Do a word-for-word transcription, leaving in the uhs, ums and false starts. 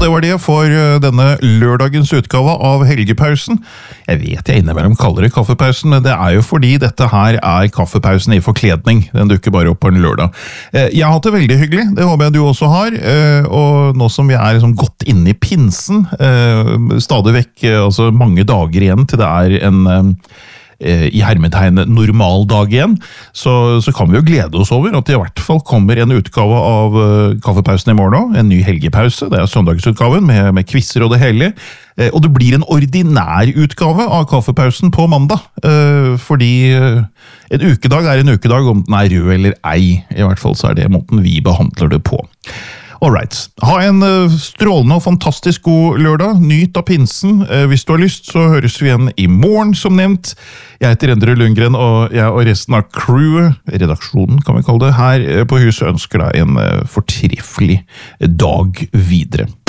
det var det for denne lørdagens utgave av Helgepausen. Jeg vet jeg innimellom kaller det kaffepausen, men det er jo fordi dette her er kaffepausen i forkledning. Den dukker bare opp på en lørdag. Jeg har hatt det veldig hyggelig, det håper jeg du også har, og nå som vi er liksom godt inne i pinsen, stadig vekk altså mange dager igjen til det er en i hermetegn normal dag igjen, så, så kan vi jo glede oss over at det i hvert fall kommer en utgave av uh, kaffepausen i morgen, en ny helgepause, det er søndagsutgaven med, med quizzer og det hele, uh, og det blir en ordinær utgave av kaffepausen på mandag, uh, fordi uh, en ukedag er en ukedag om den er rød eller ei, i hvert fall så er det måten vi behandler det på. Alright, ha en uh, strålende og fantastisk god lørdag, nyt av pinsen, uh, hvis du har lyst så høres vi igjen i morgen som nevnt. Jeg heter Endre Lundgren og jeg og resten av crewet, redaksjonen kan vi kalle det, her på huset ønsker deg en uh, fortreffelig dag videre.